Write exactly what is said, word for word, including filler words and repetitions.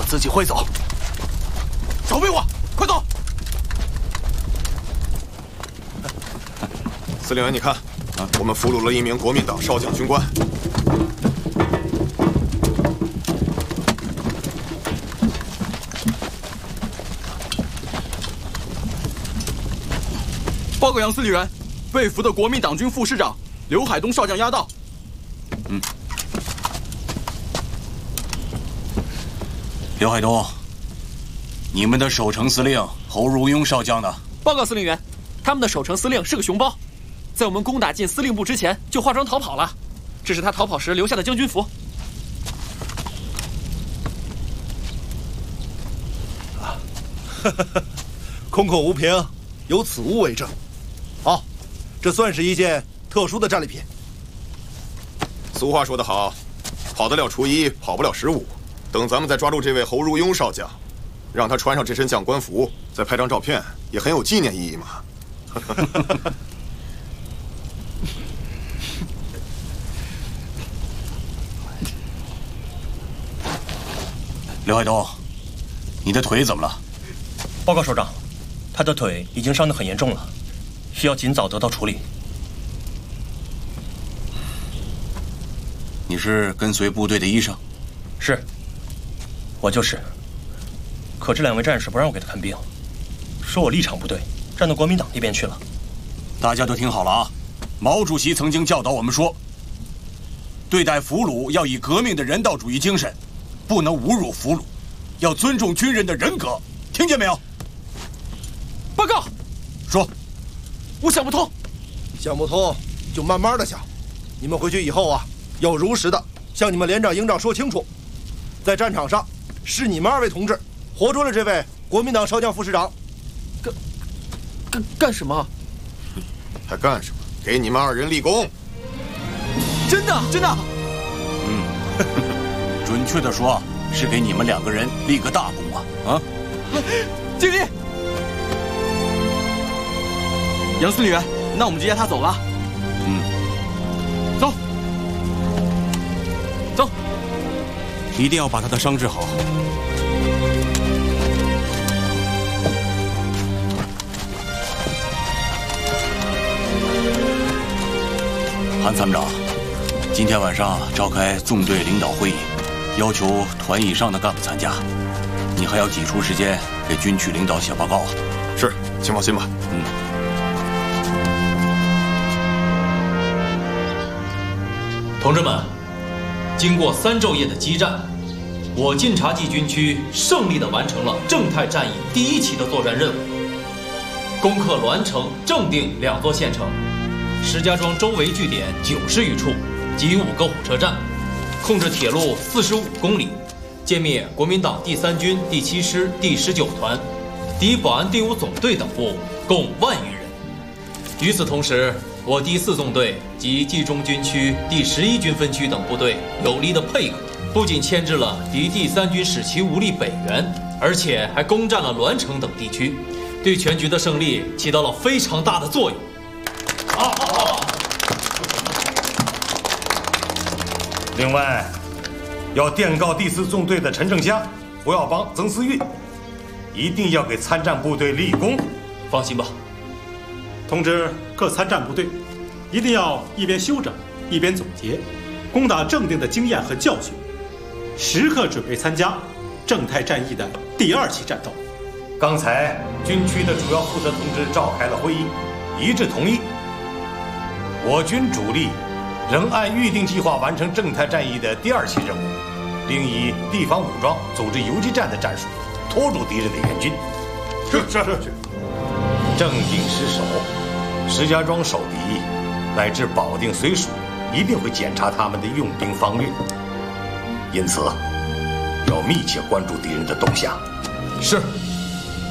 自己会走。守卫我，快走！ 司令员，你看，啊，我们俘虏了一名国民党少将军官。 报告杨司令员，被俘的国民党军副师长刘海东少将押到。 嗯。刘海东，你们的守城司令侯如庸少将呢？ 报告司令员，他们的守城司令是个熊包，在我们攻打进司令部之前就化妆逃跑了，这是他逃跑时留下的将军服。 啊，空口无凭，有此物为证。好，这算是一件特殊的战利品。 俗话说得好，跑得了初一，跑不了十五。等咱们再抓住这位侯如庸少将，让他穿上这身将官服，再拍张照片，也很有纪念意义嘛。 刘海东，你的腿怎么了？ 报告首长，他的腿已经伤得很严重了，需要尽早得到处理。 你是跟随部队的医生？ 是，我就是。可这两位战士不让我给他看病，说我立场不对，站到国民党那边去了。 大家都听好了啊！毛主席曾经教导我们说，对待俘虏要以革命的人道主义精神，不能侮辱俘虏，要尊重军人的人格，听见没有？ 报告， 说， 我想不通。 想不通就慢慢的想，你们回去以后啊，要如实的向你们连长、营长说清楚，在战场上是你们二位同志活捉了这位国民党少将副师长。 干干干什么？ 还干什么？给你们二人立功。 真的，真的。 嗯，准确的说，是给你们两个人立个大功啊！啊， 敬礼。 杨司令员，那我们就押他走了。 嗯， 走，走， 一定要把他的伤治好。韩参谋长，今天晚上召开纵队领导会议，要求团以上的干部参加。你还要挤出时间给军区领导写报告啊。 是，请放心吧。 嗯。 同志们，经过三昼夜的激战，我晋察冀军区胜利地完成了正太战役第一期的作战任务，攻克栾城、正定两座县城。石家庄周围据点九十余处及五个火车站，控制铁路四十五公里，歼灭国民党第三军第七师第十九团、敌保安第五总队等部，共万余人。与此同时，我第四纵队及冀中军区第十一军分区等部队有力的配合，不仅牵制了敌第三军使其无力北援，而且还攻占了栾城等地区，对全局的胜利起到了非常大的作用。好，好，好。 另外，要电告第四纵队的陈正湘、胡耀邦、曾思玉，一定要给参战部队立功。 放心吧。 通知各参战部队，一定要一边休整，一边总结攻打正定的经验和教训，时刻准备参加正太战役的第二期战斗。 刚才军区的主要负责同志召开了会议，一致同意，我军主力仍按预定计划完成正太战役的第二期任务，并以地方武装组织游击战的战术拖住敌人的援军。 是是是。 正定失守，石家庄守敌，乃至保定绥署一定会检查他们的用兵方略，因此要密切关注敌人的动向。 是。